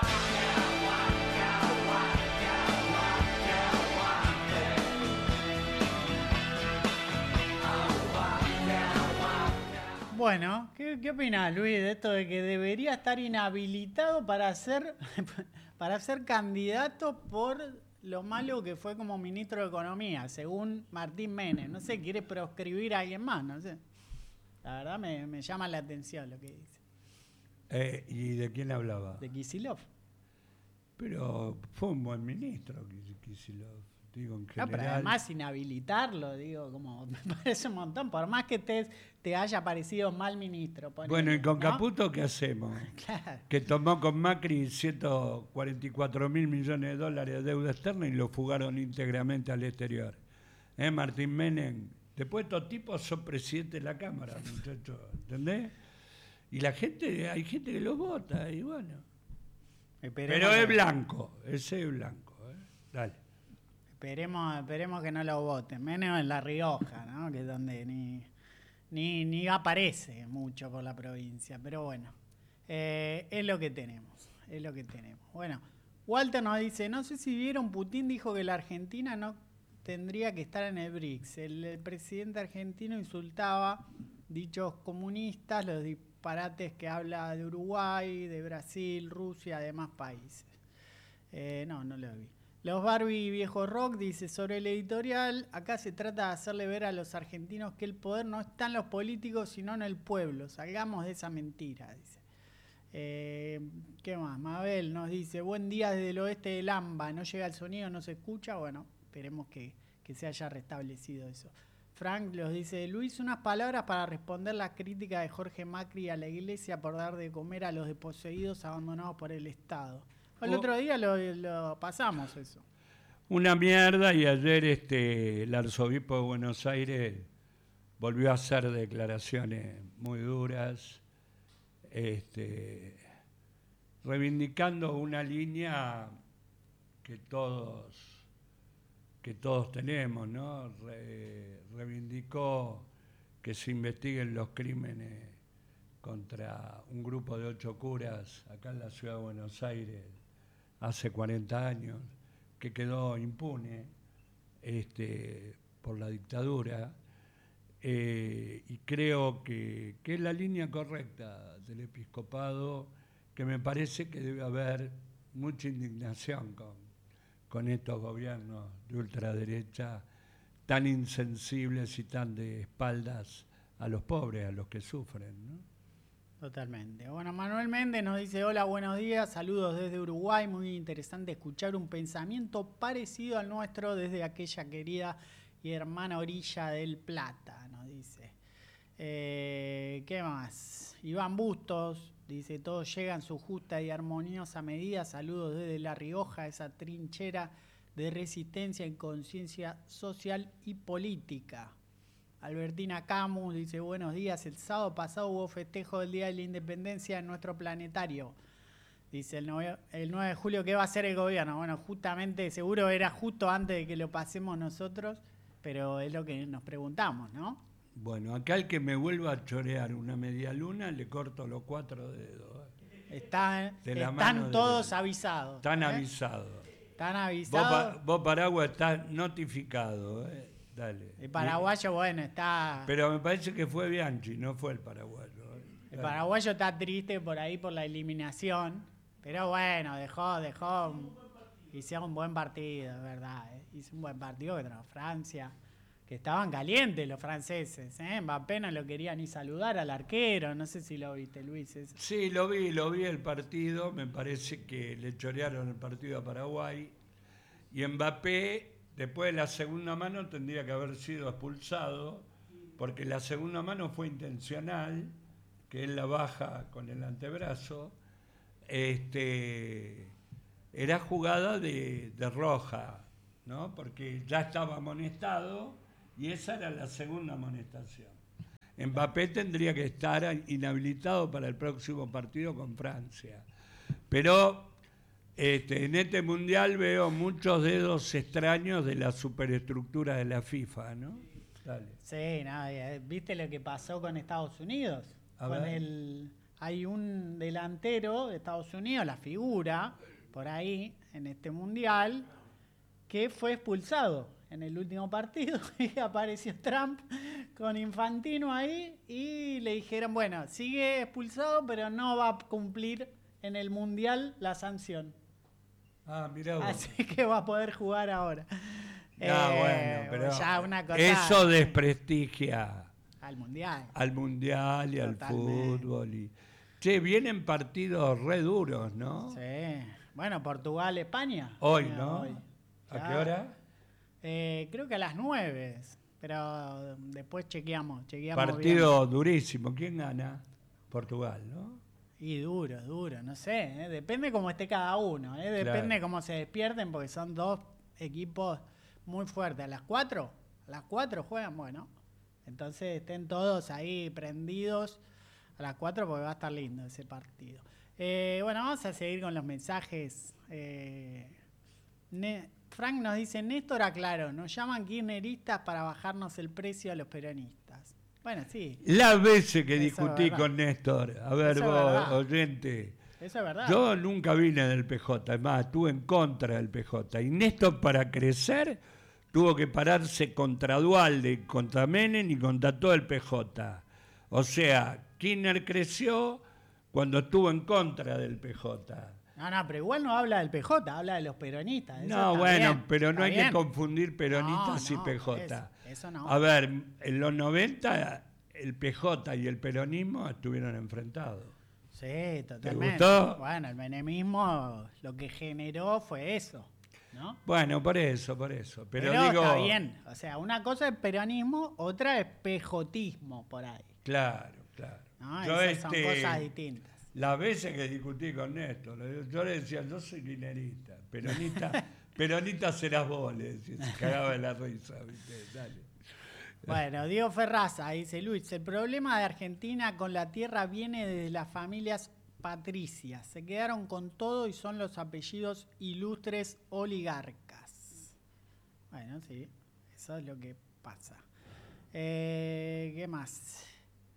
Bueno, ¿qué opinás, Luis, de esto de que debería estar inhabilitado para ser candidato por lo malo que fue como ministro de Economía, según Martín Menem? No sé, quiere proscribir a alguien más, no sé. La verdad me llama la atención lo que dice. ¿Y de quién hablaba? De Kicillof. Pero fue un buen ministro, Kicillof. Digo, en general. No, pero además inhabilitarlo, digo, como me parece un montón, por más que te haya parecido mal ministro. Ponele, bueno, ¿y con ¿no? Caputo qué hacemos? Claro. Que tomó con Macri 144.000 millones de dólares de deuda externa y lo fugaron íntegramente al exterior. Martín Menem. Después estos tipos son presidentes de la Cámara, muchachos, ¿entendés? Y la gente, hay gente que los vota, y bueno. Pero es blanco, ese es blanco, Dale. Esperemos que no lo voten, menos en La Rioja, ¿no? Que es donde ni aparece mucho por la provincia, pero bueno, es lo que tenemos, Bueno, Walter nos dice, no sé si vieron, Putin dijo que la Argentina no tendría que estar en el BRICS. El presidente argentino insultaba dichos comunistas, los disparates que habla de Uruguay, de Brasil, Rusia, demás países. No lo vi. Los Barbie Viejo Rock dice, sobre el editorial, acá se trata de hacerle ver a los argentinos que el poder no está en los políticos, sino en el pueblo. Salgamos de esa mentira, dice. ¿Qué más? Mabel nos dice, buen día desde el oeste del AMBA, no llega el sonido, no se escucha. Bueno, esperemos que se haya restablecido eso. Frank nos dice, Luis, unas palabras para responder la crítica de Jorge Macri a la iglesia por dar de comer a los desposeídos abandonados por el Estado. El otro día lo pasamos eso. Una mierda, y ayer el arzobispo de Buenos Aires volvió a hacer declaraciones muy duras, reivindicando una línea que todos tenemos, ¿no? Reivindicó que se investiguen los crímenes contra un grupo de 8 curas acá en la ciudad de Buenos Aires hace 40 años, que quedó impune por la dictadura, y creo que es la línea correcta del episcopado, que me parece que debe haber mucha indignación con estos gobiernos de ultraderecha tan insensibles y tan de espaldas a los pobres, a los que sufren, ¿no? Totalmente. Bueno, Manuel Méndez nos dice, hola, buenos días, saludos desde Uruguay, muy interesante escuchar un pensamiento parecido al nuestro desde aquella querida y hermana orilla del Plata, nos dice. ¿Qué más? Iván Bustos dice, todos llegan su justa y armoniosa medida, saludos desde La Rioja, esa trinchera de resistencia en conciencia social y política. Albertina Camus dice, buenos días, el sábado pasado hubo festejo del Día de la Independencia en nuestro planetario. Dice el 9 de julio, ¿qué va a hacer el gobierno? Bueno, justamente, seguro era justo antes de que lo pasemos nosotros, pero es lo que nos preguntamos, ¿no? Bueno, acá el que me vuelva a chorear una media luna, le corto los 4 dedos. Están todos avisados. Están avisados. Están avisados. Vos Paraguay, estás notificado, Dale. El paraguayo, bueno, está... Pero me parece que fue Bianchi, no fue el paraguayo. El paraguayo está triste por ahí por la eliminación, pero bueno, dejó... Hizo un buen partido, es verdad. Hizo un buen partido contra Francia, que estaban calientes los franceses. Mbappé no lo quería ni saludar al arquero, no sé si lo viste, Luis. Eso. Sí, lo vi el partido, me parece que le chorearon el partido a Paraguay. Y Mbappé... Después de la segunda mano tendría que haber sido expulsado, porque la segunda mano fue intencional, que él la baja con el antebrazo. Era jugada de roja, ¿no? Porque ya estaba amonestado y esa era la segunda amonestación. Mbappé tendría que estar inhabilitado para el próximo partido con Francia. Pero... en este mundial veo muchos dedos extraños de la superestructura de la FIFA, ¿no? Dale. Sí, ¿viste lo que pasó con Estados Unidos? hay un delantero de Estados Unidos, la figura, por ahí, en este mundial, que fue expulsado en el último partido y apareció Trump con Infantino ahí y le dijeron, bueno, sigue expulsado, pero no va a cumplir en el mundial la sanción. Ah, mirá vos. Así que va a poder jugar ahora. Bueno, pero ya una cosa eso desprestigia al mundial. al mundial y Totalmente. al fútbol. Che, vienen partidos re duros, ¿no? Sí. Bueno, Portugal, España. Hoy, Mira, ¿no? hoy. ¿A Ya. qué hora? Creo que a las 9, pero después chequeamos Partido durísimo. ¿Quién gana? Portugal, ¿no? bien. Y duro, no sé, depende cómo esté cada uno, depende Claro. cómo se despierten, porque son dos equipos muy fuertes. ¿A las 4? ¿A las 4 juegan? Bueno, entonces estén todos ahí prendidos a las 4 porque va a estar lindo ese partido. Bueno, vamos a seguir con los mensajes. Frank nos dice, Néstor, aclaro, nos llaman kirchneristas para bajarnos el precio a los peronistas. Bueno, sí, Las veces que Eso es discutí verdad. con Néstor, a ver Eso es vos, verdad. oyente, eso es verdad. yo nunca vine del PJ, es más, estuve en contra del PJ. Y Néstor, para crecer, tuvo que pararse contra Dualde, contra Menem y contra todo el PJ. O sea, Kirchner creció cuando estuvo en contra del PJ. No, pero igual no habla del PJ, habla de los peronistas. Eso No, está bueno, bien, pero no está hay bien. que confundir peronistas No, y PJ. eso no. A ver, en los 90 el PJ y el peronismo estuvieron enfrentados. Sí, totalmente. gustó? Bueno, el menemismo lo que generó fue eso, ¿no? Bueno, por eso. Pero digo, está bien. O sea, una cosa es peronismo, otra es pejotismo por ahí. Claro. ¿No? Yo Esas son cosas distintas. las veces que discutí con Néstor, yo le decía, yo soy kirchnerista, peronista serás vos, le decía, se cagaba de la risa, ¿viste? Dale. Bueno, Diego Ferraza dice, Luis, el problema de Argentina con la tierra viene desde las familias patricias. Se quedaron con todo y son los apellidos ilustres oligarcas. Bueno, sí, eso es lo que pasa. ¿Qué más?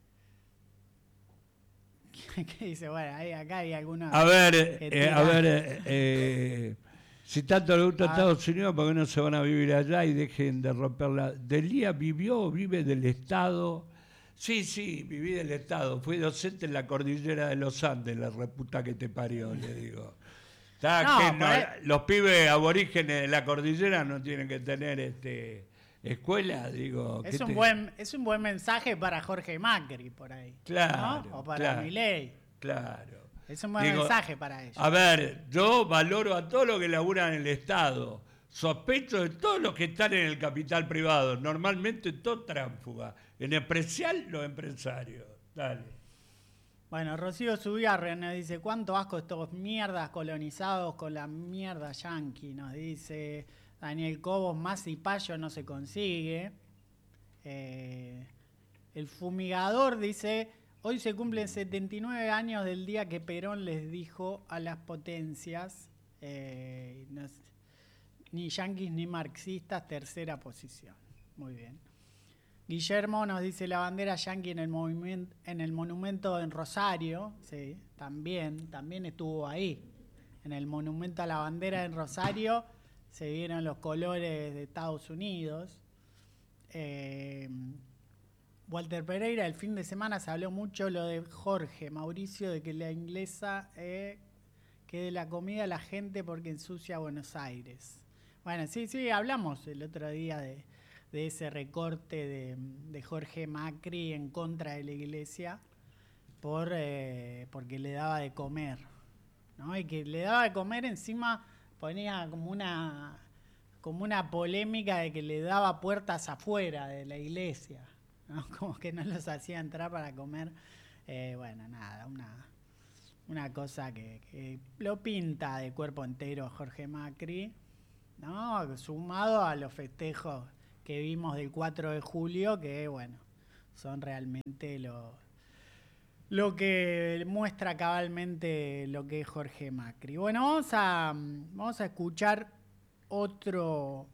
¿Qué dice? Bueno, acá hay algunos... A ver, que tiran. si tanto le gusta Ah. Estados Unidos, ¿por qué no se van a vivir allá y dejen de romperla? ¿Delía vivió o vive del Estado? Sí, viví del Estado. Fui docente en la cordillera de los Andes, la reputa que te parió, le digo. Los pibes aborígenes de la cordillera no tienen que tener escuela, digo. Es un buen mensaje para Jorge Macri por ahí. Claro, ¿no? O para claro. Milei. Claro. Es un buen mensaje para ellos. A ver, yo valoro a todos los que laburan en el Estado. Sospecho de todos los que están en el capital privado. Normalmente todo tránsfuga. En especial los empresarios. Dale. Bueno, Rocío Zubiarre nos dice, ¿cuánto asco estos mierdas colonizados con la mierda yanqui? Nos dice Daniel Cobos, más y payo no se consigue. El fumigador dice, hoy se cumplen 79 años del día que Perón les dijo a las potencias, ni yanquis ni marxistas, tercera posición. Muy bien. Guillermo nos dice la bandera yanqui en el monumento en Rosario, sí, también estuvo ahí. En el monumento a la bandera en Rosario se vieron los colores de Estados Unidos. Walter Pereira, el fin de semana se habló mucho lo de Jorge Mauricio, de que la inglesa que de la comida a la gente porque ensucia Buenos Aires. Bueno, sí, hablamos el otro día de ese recorte de Jorge Macri en contra de la iglesia porque le daba de comer, ¿no? Y que le daba de comer encima ponía como una polémica de que le daba puertas afuera de la iglesia, ¿no? Como que no los hacía entrar para comer. Bueno, nada, una cosa que lo pinta de cuerpo entero a Jorge Macri, ¿no? Sumado a los festejos que vimos del 4 de julio, que bueno, son realmente lo que muestra cabalmente lo que es Jorge Macri. Bueno, vamos a escuchar otro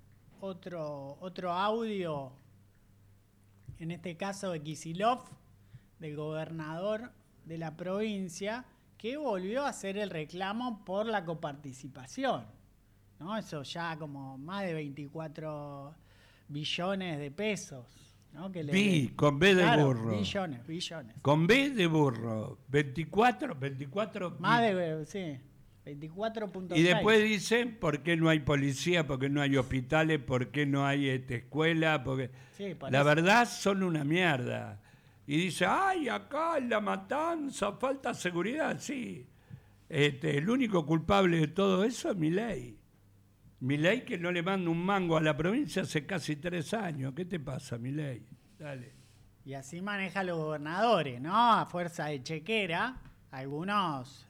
audio, en este caso de Kicillof, del gobernador de la provincia que volvió a hacer el reclamo por la coparticipación, ¿no? Eso ya como más de 24 billones de pesos, ¿no? Con B de burro. Billones. Con B de burro. 24 más de, sí, 24.6. Y después dicen, ¿por qué no hay policía? ¿Por qué no hay hospitales? ¿Por qué no hay escuela? Porque Sí, la verdad son una mierda. Y dice, ay, acá en La Matanza falta seguridad. Sí, el único culpable de todo eso es Milei. Milei, que no le manda un mango a la provincia hace casi 3 años. ¿Qué te pasa, Milei? Dale. Y así maneja a los gobernadores, ¿no? A fuerza de chequera. Algunos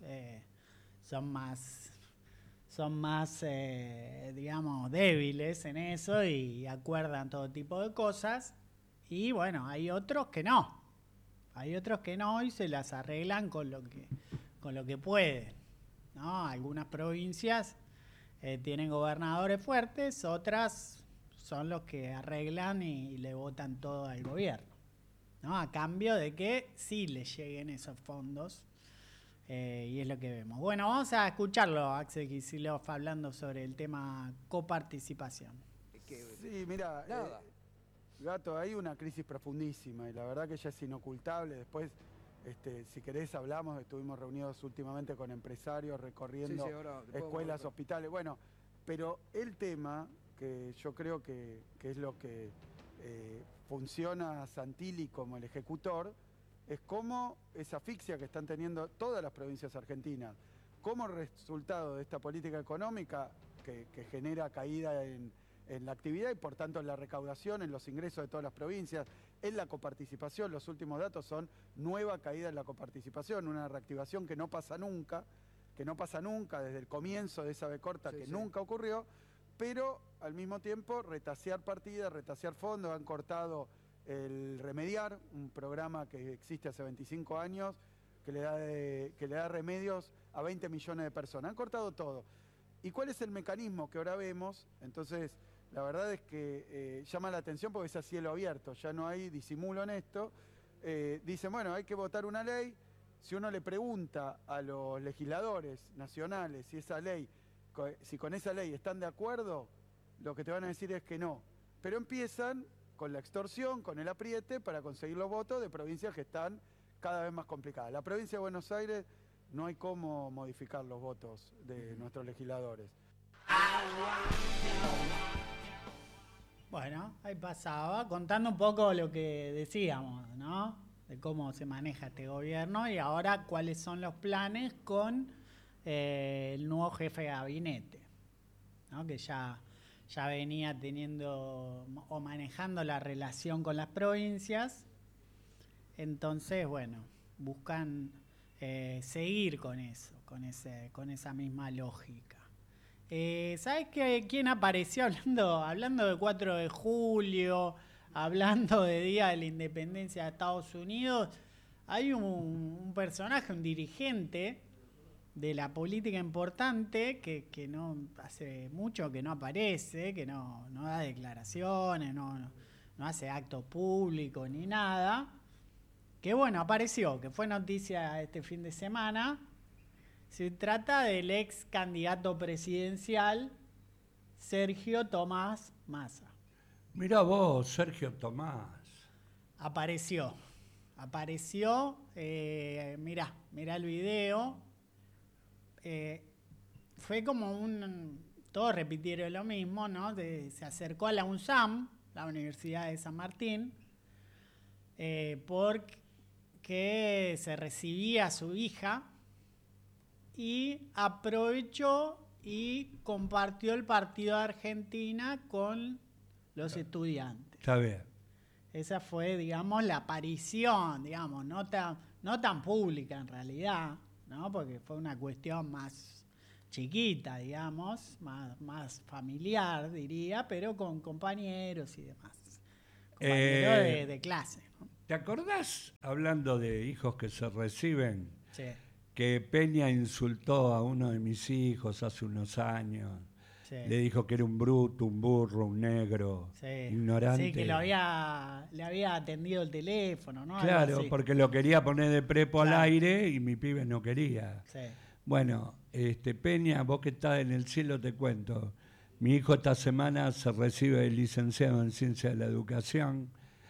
son más digamos, débiles en eso y acuerdan todo tipo de cosas. Y bueno, hay otros que no. Hay otros que no y se las arreglan con lo que pueden, ¿no? Algunas provincias tienen gobernadores fuertes, otras son los que arreglan y le votan todo al gobierno, ¿no? A cambio de que sí les lleguen esos fondos. Y es lo que vemos. Bueno, vamos a escucharlo, Axel Kicillof, hablando sobre el tema coparticipación. Sí, mira, Gato, hay una crisis profundísima y la verdad que ya es inocultable. Después, si querés, hablamos, estuvimos reunidos últimamente con empresarios recorriendo escuelas, hospitales. Bueno, pero el tema que yo creo que es lo que funciona Santilli como el ejecutor, es cómo esa asfixia que están teniendo todas las provincias argentinas, como resultado de esta política económica que genera caída en la actividad y por tanto en la recaudación, en los ingresos de todas las provincias, en la coparticipación. Los últimos datos son nueva caída en la coparticipación, una reactivación que no pasa nunca desde el comienzo de esa B corta, que nunca ocurrió, pero al mismo tiempo retasear partidas, retasear fondos. Han cortado el Remediar, un programa que existe hace 25 años, que le da remedios a 20 millones de personas. Han cortado todo. ¿Y cuál es el mecanismo que ahora vemos? Entonces, la verdad es que llama la atención porque es a cielo abierto, ya no hay disimulo en esto. Dicen, bueno, hay que votar una ley. Si uno le pregunta a los legisladores nacionales si con esa ley están de acuerdo, lo que te van a decir es que no. Pero empiezan con la extorsión, con el apriete para conseguir los votos de provincias que están cada vez más complicadas. La provincia de Buenos Aires no hay cómo modificar los votos de nuestros legisladores. Bueno, ahí pasaba, contando un poco lo que decíamos, ¿no? De cómo se maneja este gobierno y ahora cuáles son los planes con el nuevo jefe de gabinete, ¿no? Que ya venía teniendo o manejando la relación con las provincias. Entonces, bueno, buscan seguir con eso, con esa misma lógica. ¿Sabes quién apareció hablando de 4 de julio, hablando de Día de la Independencia de Estados Unidos? Hay un personaje, un dirigente de la política importante que no hace mucho que no aparece, que no da declaraciones, no hace actos públicos ni nada, que bueno, apareció, que fue noticia este fin de semana. Se trata del ex candidato presidencial Sergio Tomás Massa. Mirá vos, Sergio Tomás. Apareció, mirá el video. Fue como todos repitieron lo mismo, ¿no? Se acercó a la UNSAM, la Universidad de San Martín, porque se recibía a su hija y aprovechó y compartió el partido de Argentina con los estudiantes. Está bien. Esa fue, digamos, la aparición, digamos, no tan pública en realidad, ¿no? Porque fue una cuestión más chiquita, digamos, más familiar, diría, pero con compañeros y demás. Compañeros de clase, ¿no? ¿Te acordás, hablando de hijos que se reciben, Sí. que Peña insultó a uno de mis hijos hace unos años? Sí. Sí. Le dijo que era un bruto, un burro, un negro, Sí. ignorante. Sí, que le había atendido el teléfono, ¿no? Algo Claro, así. porque lo quería poner de prepo al Claro. aire y mi pibe no quería. Sí. Bueno, Peña, vos que estás en el cielo, te cuento. Mi hijo esta semana se recibe de licenciado en Ciencia de la Educación,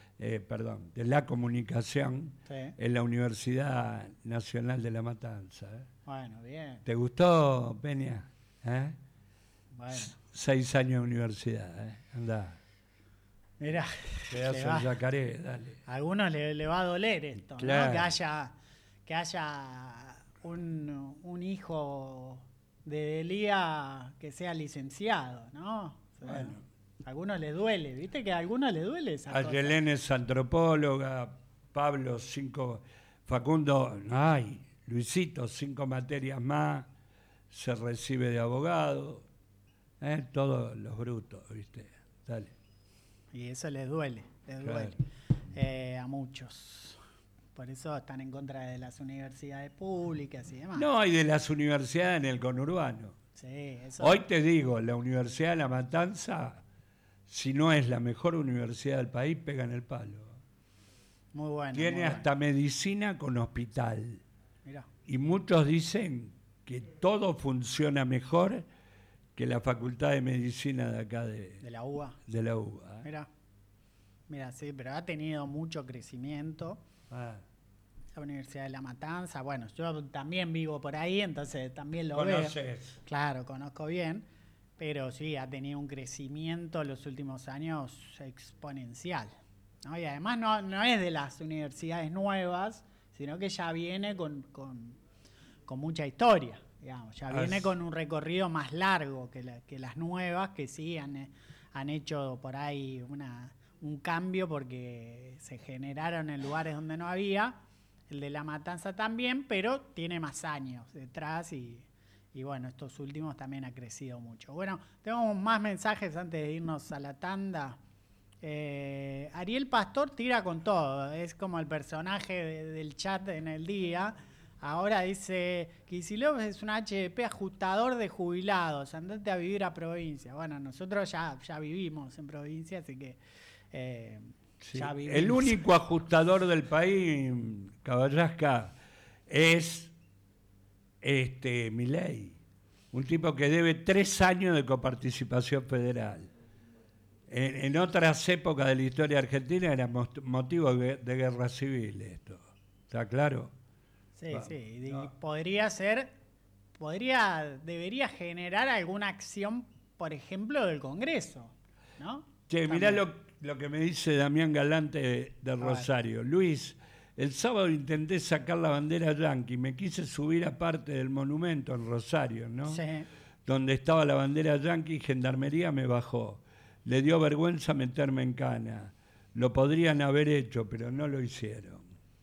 de la Comunicación, Sí. en la Universidad Nacional de La Matanza. Bueno, bien. ¿Te gustó, Peña? Bueno. 6 años de universidad, Andá. Mirá, Pedazo de yacaré, dale. a algunos le va a doler esto, Claro. ¿no? Que haya un hijo de Delía que sea licenciado, ¿no? O sea, Bueno. a algunos les duele, ¿viste? Que a algunos les duele esa cosa. Ayelén es antropóloga, Pablo 5, Facundo, Luisito 5 materias más, se recibe de abogado, todos los brutos, ¿viste? Dale. Y eso les duele, Claro. a muchos. Por eso están en contra de las universidades públicas y demás. No, hay de las universidades en el conurbano. Sí, eso. Hoy te digo, la Universidad de La Matanza, si no es la mejor universidad del país, pega en el palo. Muy bueno. Tiene muy hasta medicina con hospital. bueno. Mirá. Y muchos dicen que todo funciona mejor que la Facultad de Medicina de acá De la UBA. de la UBA. Mira, sí, pero ha tenido mucho crecimiento Ah, la Universidad de La Matanza. Bueno, yo también vivo por ahí, entonces también lo veo. ¿conoces? Claro, conozco bien, pero sí, ha tenido un crecimiento en los últimos años exponencial, ¿no? Y además no es de las universidades nuevas, sino que ya viene con mucha historia, digamos. Ya viene con un recorrido más largo que las nuevas, que sí han hecho por ahí un cambio porque se generaron en lugares donde no había. El de La Matanza también, pero tiene más años detrás y bueno, estos últimos también ha crecido mucho. Bueno, tenemos más mensajes antes de irnos a la tanda. Ariel Pastor tira con todo, es como el personaje del chat en el día. Ahora dice, Kicillof es un HDP ajustador de jubilados, andate a vivir a provincia. Bueno, nosotros ya vivimos en provincia, así que Sí. ya vivimos. El único ajustador del país, Caballasca, es Milei, un tipo que debe 3 años de coparticipación federal. En otras épocas de la historia argentina era motivo de guerra civil esto. ¿Está claro? Sí, Vamos. sí. Y No. debería generar alguna acción, por ejemplo, del Congreso, ¿no? Che, mirá lo que me dice Damián Galante de Rosario. Luis, el sábado intenté sacar la bandera yanqui, me quise subir a parte del monumento en Rosario, ¿no? Sí. Donde estaba la bandera yanqui y Gendarmería me bajó. Le dio vergüenza meterme en cana. Lo podrían haber hecho, pero no lo hicieron.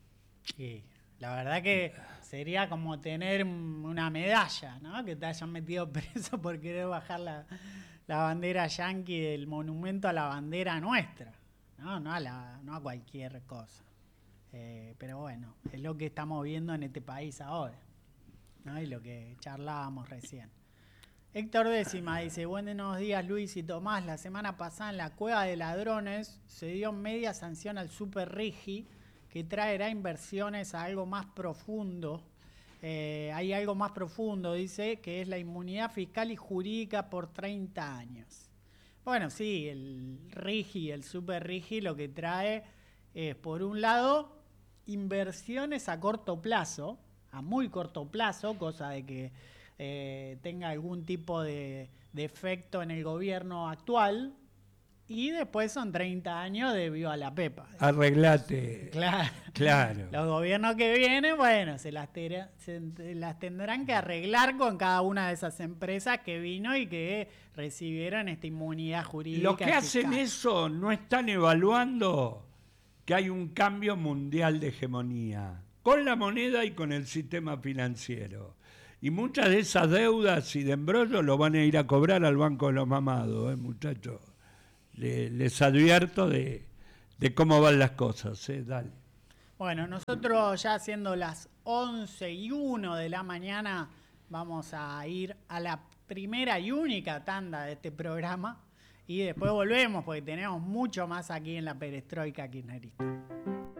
Sí. La verdad que sería como tener una medalla, ¿no? Que te hayan metido preso por querer bajar la bandera yanqui del monumento a la bandera nuestra, ¿no? No a cualquier cosa. Pero bueno, es lo que estamos viendo en este país ahora, ¿no? Y lo que charlábamos recién. Héctor Décima dice, buenos días Luis y Tomás, la semana pasada en la Cueva de Ladrones se dio media sanción al Super Rigi que traerá inversiones a algo más profundo. Hay algo más profundo, dice, que es la inmunidad fiscal y jurídica por 30 años. Bueno, sí, el Rigi, el Super Rigi, lo que trae es, por un lado, inversiones a corto plazo, a muy corto plazo, cosa de que tenga algún tipo de efecto en el gobierno actual, y después son 30 años de viva la pepa. Arreglate. Claro. Los gobiernos que vienen, bueno, se las tendrán que arreglar con cada una de esas empresas que vino y que recibieron esta inmunidad jurídica. Los que hacen fiscal. eso no están evaluando que hay un cambio mundial de hegemonía con la moneda y con el sistema financiero. Y muchas de esas deudas y de embrollo lo van a ir a cobrar al Banco de los Mamados, muchachos. Les advierto de cómo van las cosas. Dale. Bueno, nosotros ya siendo las 11:01 de la mañana vamos a ir a la primera y única tanda de este programa y después volvemos porque tenemos mucho más aquí en la perestroika kirchnerista.